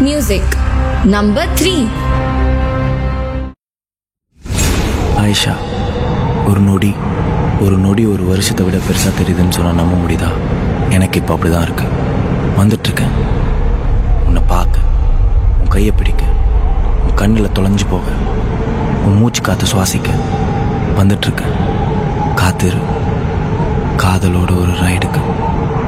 Music. Number 3. Ayesha, ஒரு நொடி ஒரு வருஷத்தை விட பெருசாக தெரியுதுன்னு சொன்னால் நம்ப முடியுதா? எனக்கு இப்போ அப்படி தான் இருக்கு. வந்துட்டுருக்கேன் உன்னை பார்க்க, உன் கையை பிடிக்க, உன் கண்ணில் தொலைஞ்சு போக, உன் மூச்சு காற்று சுவாசிக்க வந்துட்டுருக்கேன். காத்திரு, காதலோட ஒரு ரைடுக்கு.